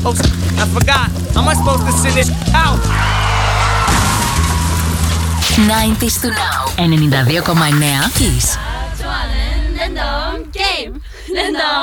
Oh, I forgot. Am I supposed to send this out? 90s to now. 92,9 Kiss. Game.